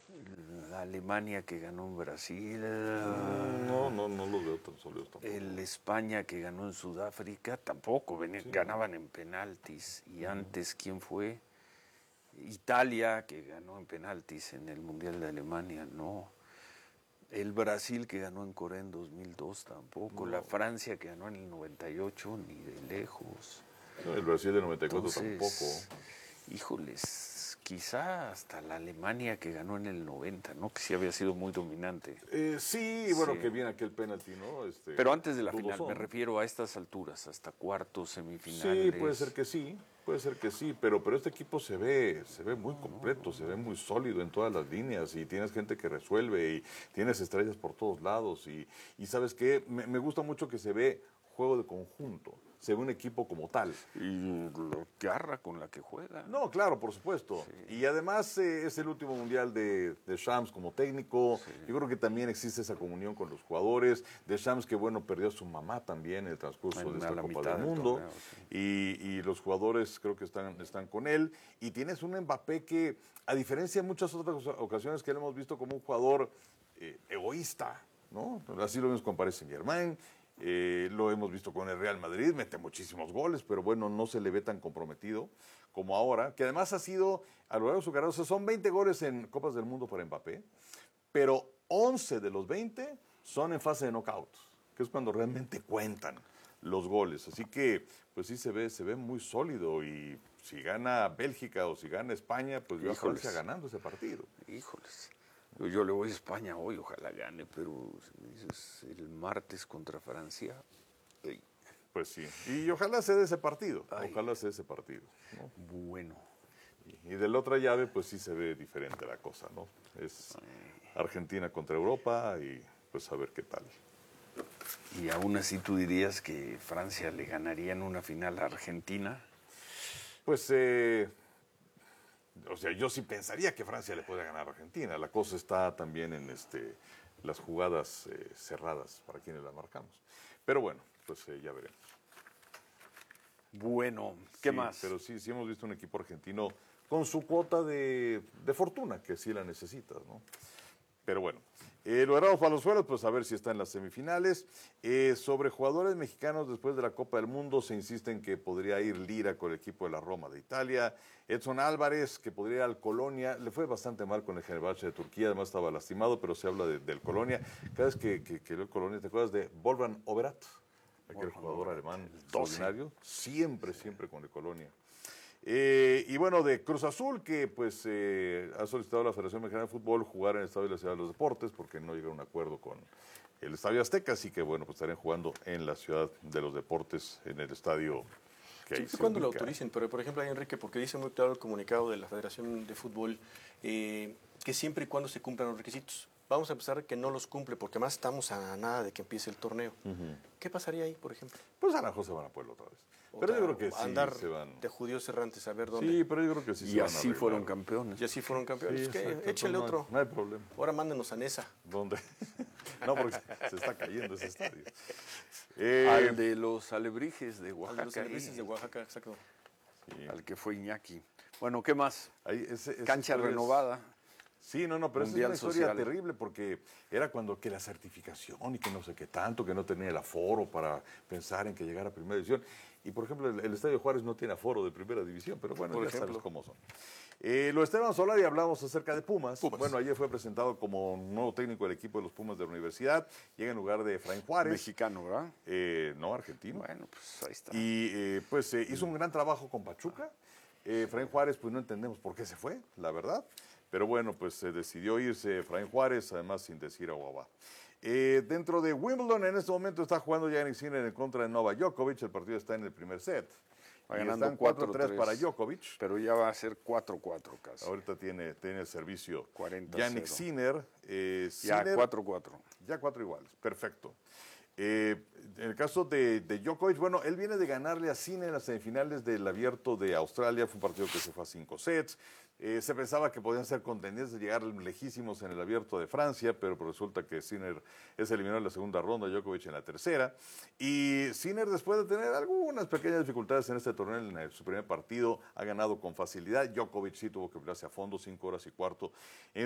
La Alemania que ganó en Brasil. No los veo tan sólidos tampoco. El España que ganó en Sudáfrica tampoco, Sí, ganaban en penaltis. Y antes, ¿quién fue? Italia que ganó en penaltis en el Mundial de Alemania, no. El Brasil que ganó en Corea en 2002 tampoco. No. La Francia que ganó en el 98, ni de lejos. No, el Brasil del 94 Entonces, tampoco. híjoles, quizá hasta la Alemania que ganó en el 90, ¿no? Que sí había sido muy dominante. Sí, bueno, que viene aquel penalti, ¿no? Pero antes de la final, dudosón. me refiero a estas alturas, hasta cuartos, semifinales. Sí, puede ser que sí, pero este equipo se ve muy completo, se ve muy sólido en todas las líneas y tienes gente que resuelve y tienes estrellas por todos lados y ¿sabes qué? Me gusta mucho que se ve juego de conjunto, se ve un equipo como tal. Y la garra con la que juega. No, claro, por supuesto. Sí. Y además es el último mundial de Shams como técnico. Sí. Yo creo que también existe esa comunión con los jugadores. De Shams, que bueno, perdió a su mamá también en el transcurso de esta Copa del Mundo. Torneo, sí. y los jugadores creo que están con él. Y tienes un Mbappé que, a diferencia de muchas otras ocasiones que le hemos visto como un jugador egoísta, ¿no? Así lo vemos con Paris Saint-Germain. Lo hemos visto con el Real Madrid, mete muchísimos goles, pero bueno, no se le ve tan comprometido como ahora, que además ha sido, a lo largo de su carrera, o sea, son 20 goles en Copas del Mundo para Mbappé, pero 11 de los 20 son en fase de knockout, que es cuando realmente cuentan los goles, así que pues sí se ve muy sólido y si gana Bélgica o si gana España, pues yo a Francia ganando ese partido. Híjoles. Yo le voy a España hoy, ojalá gane, pero si me dices el martes contra Francia. Ey. Pues sí, y ojalá se dé ese partido, ¿no? Bueno. Y de la otra llave, pues sí se ve diferente la cosa, ¿no? Es Argentina contra Europa y pues a ver qué tal. Y aún así tú dirías que Francia le ganaría en una final a Argentina. Pues o sea, yo sí pensaría que Francia le puede ganar a Argentina. La cosa está también en las jugadas cerradas para quienes la marcamos. Pero bueno, pues ya veremos. Bueno, ¿qué más? Pero sí hemos visto un equipo argentino con su cuota de fortuna, que sí la necesitas, ¿no? Pero bueno, lo Herrado Palazuelos, pues a ver si está en las semifinales. Sobre jugadores mexicanos después de la Copa del Mundo, se insiste en que podría ir Lira con el equipo de la Roma de Italia. Edson Álvarez, que podría ir al Colonia, le fue bastante mal con el Fenerbahce de Turquía, además estaba lastimado, pero se habla del Colonia. Cada vez que leo el Colonia, ¿te acuerdas de Wolfgang Overath? Aquel jugador alemán extraordinario, siempre con el Colonia. Y bueno, de Cruz Azul, que pues ha solicitado a la Federación Mexicana de Fútbol jugar en el Estadio de la Ciudad de los Deportes, porque no llega a un acuerdo con el Estadio Azteca, así que bueno, pues estarían jugando en la Ciudad de los Deportes, en el estadio que ahí se cuando lo autoricen, pero por ejemplo, hay Enrique, porque dice muy claro el comunicado de la Federación de Fútbol, que siempre y cuando se cumplan los requisitos. Vamos a empezar que no los cumple, porque más estamos a nada de que empiece el torneo. ¿Qué pasaría ahí, por ejemplo? Pues a lo mejor se van a Puebla otra vez. Pero yo creo que sí andar se van. De judíos errantes a ver dónde. Sí, pero yo creo que sí se van a arreglar. Y así fueron campeones. Y así fueron campeones. Sí, ¿Qué? Échenle otro. No hay problema. Ahora mándenos a Nesa. ¿Dónde? No, porque se está cayendo ese estadio. Al de los Alebrijes de Oaxaca. Al de los Alebrijes de Oaxaca, exacto. Sí. Al que fue Iñaki. Bueno, ¿qué más? Ahí, Cancha renovada. Sí, pero esa es una historia terrible porque era cuando que la certificación y que no sé qué tanto, que no tenía el aforo para pensar en que llegara a primera división. Y por ejemplo, el Estadio Juárez no tiene aforo de primera división, pero bueno, ya sabes cómo son. Lo Esteban Solari, hablamos acerca de Pumas. Bueno, ayer fue presentado como nuevo técnico del equipo de los Pumas de la universidad. Llega en lugar de Efraín Juárez. Mexicano, ¿verdad? No, argentino. Bueno, pues ahí está. Y pues hizo un gran trabajo con Pachuca. Efraín Juárez, pues no entendemos por qué se fue, la verdad. Pero bueno, pues se decidió irse Efraín Juárez, además sin decir agua. Dentro de Wimbledon, en este momento está jugando Jannik Sinner en contra de Novak Djokovic. El partido está en el primer set. Va ganando 4-3 para Djokovic. Pero ya va a ser 4-4 casi. Ahorita tiene el servicio 40-0. Jannik Sinner. Ya 4-4. Ya 4 iguales, perfecto. En el caso de Djokovic, bueno, él viene de ganarle a Sinner en las semifinales del Abierto de Australia. Fue un partido que se fue a 5 sets. Se pensaba que podían ser contendientes de llegar lejísimos en el Abierto de Francia, pero resulta que Sinner es eliminado en la segunda ronda, Djokovic en la tercera. Y Sinner, después de tener algunas pequeñas dificultades en este torneo, en su primer partido, ha ganado con facilidad. Djokovic sí tuvo que pelearse a fondo, 5 horas y cuarto.